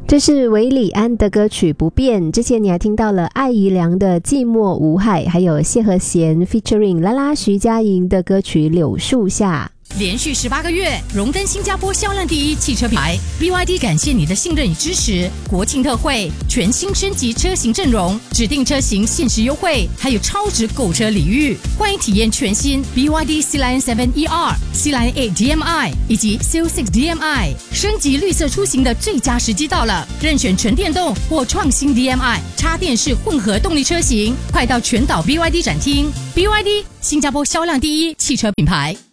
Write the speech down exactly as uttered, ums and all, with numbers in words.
这是韦礼安的歌曲《不变》，之前你还听到了艾怡良的《寂寞无害》，还有谢和弦 featuring 啦啦徐佳莹的歌曲《柳树下》。 连续十八个月荣登新加坡销量第一汽车品牌 B Y D， 感谢你的信任与支持。国庆特惠，全新升级车型阵容，指定车型限时优惠，还有超值购车礼遇。欢迎体验全新 B Y D Sea Lion 七 E R、Sea Lion 八 D M I 以及 Seal 六 D M I， 升级绿色出行的最佳时机到了。任选纯电动或创新 D M I、插电式混合动力车型，快到全岛 B Y D 展厅。B Y D 新加坡销量第一汽车品牌。